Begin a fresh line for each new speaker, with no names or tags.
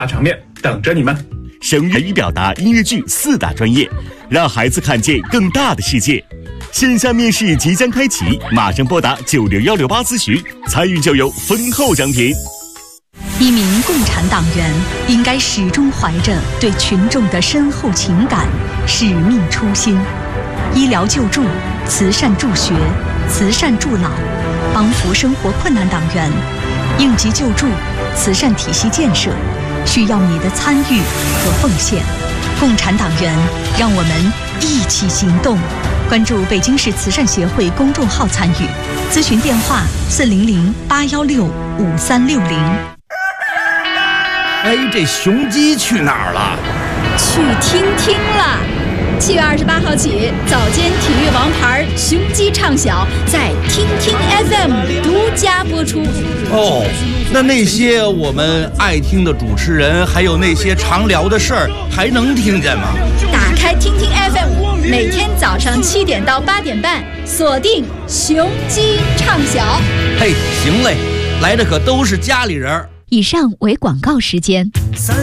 大场面等着你们。
声乐表达、音乐剧4大专业，让孩子看见更大的世界。线下面试即将开启，马上拨打96168咨询，参与就有丰厚奖品。
一名共产党员应该始终怀着对群众的深厚情感、使命初心。医疗救助、慈善助学、慈善助老，帮扶生活困难党员；应急救助、慈善体系建设，需要你的参与和奉献。共产党员，让我们一起行动。关注北京市慈善协会公众号参与，咨询电话400-816-5360。
哎，这雄鸡去哪儿了？
去听听了。7月28号起，早间体育王牌雄鸡唱晓在听听 FM 独家播出。
哦，那些我们爱听的主持人，还有那些常聊的事儿，还能听见吗？
打开听听 FM， 每天早上7点到8点半，锁定雄鸡唱晓。
嘿，行嘞，来的可都是家里人。
以上为广告时间。